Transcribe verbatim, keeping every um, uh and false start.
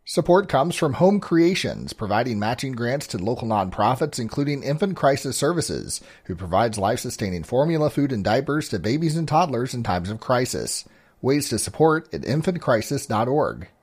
Support comes from Home Creations, providing matching grants to local nonprofits, including Infant Crisis Services, who provides life-sustaining formula, food, and diapers to babies and toddlers in times of crisis. Ways to support at infant crisis dot org.